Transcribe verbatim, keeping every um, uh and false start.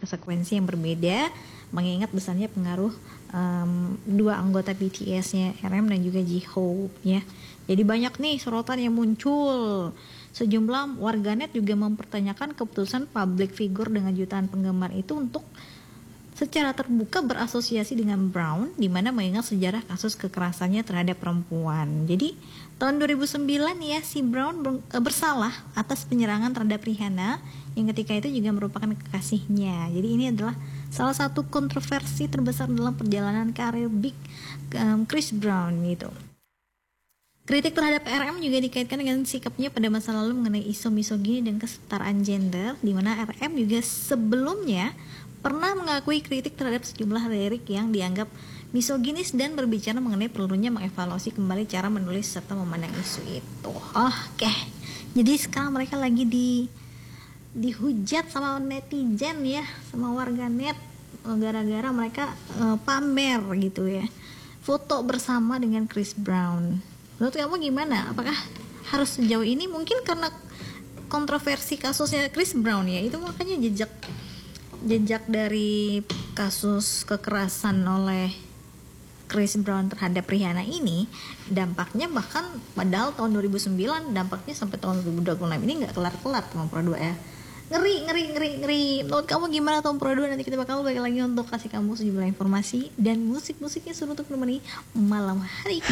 konsekuensi yang berbeda mengingat besarnya pengaruh um, dua anggota B T S-nya R M dan juga J-Hope ya. Jadi banyak nih sorotan yang muncul. Sejumlah warganet juga mempertanyakan keputusan public figure dengan jutaan penggemar itu untuk secara terbuka berasosiasi dengan Brown, di mana mengingat sejarah kasus kekerasannya terhadap perempuan. Jadi tahun dua ribu sembilan ya si Brown ber, e, bersalah atas penyerangan terhadap Rihanna yang ketika itu juga merupakan kekasihnya. Jadi ini adalah salah satu kontroversi terbesar dalam perjalanan karir Big um, Chris Brown gitu. Kritik terhadap R M juga dikaitkan dengan sikapnya pada masa lalu mengenai isu misogini dan kesetaraan gender, di mana R M juga sebelumnya pernah mengakui kritik terhadap sejumlah lirik yang dianggap misoginis dan berbicara mengenai perlunya mengevaluasi kembali cara menulis serta memandang isu itu. Oh, oke. Okay. Jadi sekarang mereka lagi di dihujat sama netizen ya, sama warganet gara-gara mereka uh, pamer gitu ya. Foto bersama dengan Chris Brown. Menurut kamu gimana? Apakah harus sejauh ini? Mungkin karena kontroversi kasusnya Chris Brown ya, itu makanya jejak jejak dari kasus kekerasan oleh Chris Brown terhadap Rihanna ini dampaknya bahkan padahal tahun dua ribu sembilan dampaknya sampai tahun dua ribu dua puluh enam ini nggak kelar-kelar Tom Pro dua ya. Ngeri, ngeri, ngeri, ngeri. Menurut kamu gimana Tom Pro dua? Nanti kita bakal balik lagi untuk kasih kamu sejumlah informasi dan musik-musiknya seru untuk menemani malam hari.